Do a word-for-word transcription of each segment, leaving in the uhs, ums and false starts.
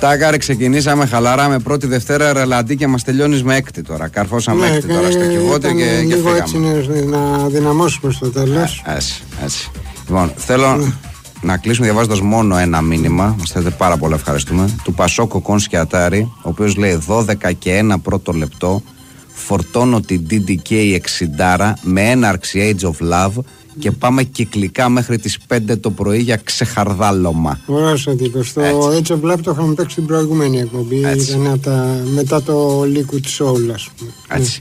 Τάκαρε, ξεκινήσαμε χαλαρά με πρώτη Δευτέρα ρελαντί και μας τελειώνεις με έκτη τώρα. Καρφώσαμε Ναι, έκτη τώρα στο Κιβώτιο και, και λίγο φύγαμε. Έτσι να δυναμώσουμε στο τέλος. Ε, έτσι, έτσι. Λοιπόν, θέλω ναι. να κλείσουμε διαβάζοντας μόνο ένα μήνυμα. Μας θέλετε πάρα πολύ, ευχαριστούμε. Του Πασόκο Κόνσκι Ατάρη, ο οποίος λέει δώδεκα και ένα πρώτο λεπτό. Φορτώνω την ντι ντι κέι εξήντα με έναρξη Age of Love και πάμε κυκλικά μέχρι τις πέντε το πρωί για ξεχαρδάλωμα. Ωραίος ο τύπος. Το Age of Love το είχαμε παίξει την προηγούμενη εκπομπή. Ήταν τα, μετά το Liquid Soul, ας πούμε. Έτσι.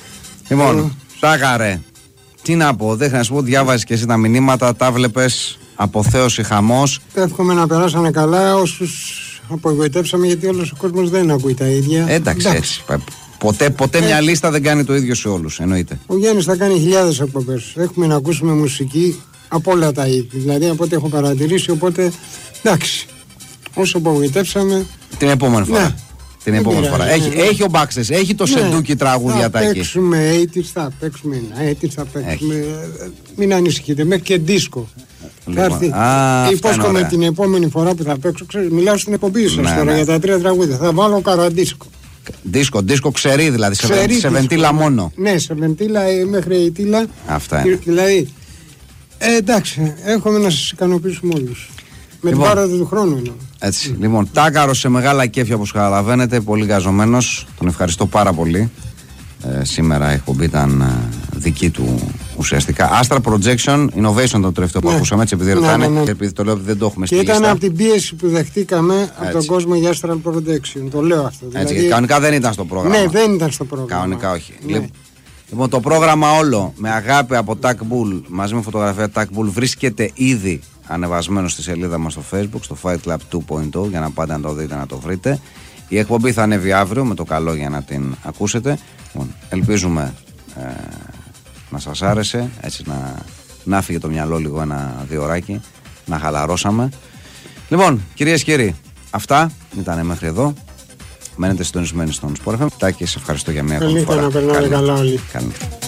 Λοιπόν, Τάκαρε, τι να πω, δεν θα σου πω, διάβαζες και εσύ τα μηνύματα, τα βλέπεις, αποθέωση, χαμός. Εύχομαι να περάσανε καλά όσους απογοητεύσαμε, γιατί όλος ο κόσμος δεν ακούει τα ίδια. Εντάξει, έτσι. Ποτέ, ποτέ ε, μια λίστα δεν κάνει το ίδιο σε όλους, εννοείται. Ο Γιάννης θα κάνει χιλιάδες εκπομπές. Έχουμε να ακούσουμε μουσική από όλα τα είδη. Δηλαδή από ό,τι έχω παρατηρήσει. Οπότε εντάξει. Όσο απογοητεύσαμε. Την επόμενη φορά. Ναι. Την επόμενη φορά. Ναι, έχει, ναι. έχει ο Μπάξες, έχει το ναι. σεντούκι τραγούδια τα εκεί. Θα παίξουμε ογδόντα, θα παίξουμε ενενήντα, θα παίξουμε. Έχει. Μην ανησυχείτε. Μέχρι και δίσκο. Λοιπόν, θα έρθει. Υπόσχομαι την επόμενη φορά που θα παίξω. Ξέρεις, μιλάω στην εκπομπή σας ναι, τώρα ναι. για τα τρία τραγούδια. Θα βάλω καραντίσκο. Δίσκο, δίσκο ξερί δηλαδή, ξερί σε, σε βεντίλα μόνο. Ναι, σε βεντίλα μέχρι αιτήλα. Αυτά είναι. Δηλαδή, ε, εντάξει, έχουμε να σας ικανοποιήσουμε όλους. Με λοιπόν, την πάροδο του χρόνου εννοώ. Έτσι. Mm. Λοιπόν, Τάκαρο σε μεγάλα κέφια όπως καταλαβαίνετε, πολύ γαζωμένος. Τον ευχαριστώ πάρα πολύ. Ε, σήμερα η εκπομπή ήταν ε, δική του ουσιαστικά. Astra Projection Innovation το τελευταίο που ναι. ακούσαμε, έτσι επειδή ρωτάνε ναι, ναι, ναι. και επειδή το λέω δεν το έχουμε στη λίστα. Και ήταν από την πίεση που δεχτήκαμε έτσι. από τον κόσμο για Astral Projection. Το λέω αυτό. Έτσι, δηλαδή... Κανονικά δεν ήταν στο πρόγραμμα. Ναι, δεν ήταν στο πρόγραμμα. Κανονικά όχι. Ναι. Λοιπόν, το πρόγραμμα όλο με αγάπη από Tac Bull μαζί με φωτογραφία Tac Bull βρίσκεται ήδη ανεβασμένο στη σελίδα μας στο Facebook, στο Fight Club δύο κόμμα μηδέν, για να πάτε να το δείτε, να το βρείτε. Η εκπομπή θα ανέβει αύριο με το καλό για να την ακούσετε. Λοιπόν, ελπίζουμε ε, να σας άρεσε, έτσι να, να φύγε το μυαλό λίγο ένα δύο ωράκι, να χαλαρώσαμε. Λοιπόν, κυρίες και κύριοι, αυτά ήταν μέχρι εδώ. Μένετε συντονισμένοι στον Sport εφ εμ. Τάκη, σε ευχαριστώ για μια ακόμη φορά. Καλή νύχτα, να περνάνε καλά όλοι. Καλή.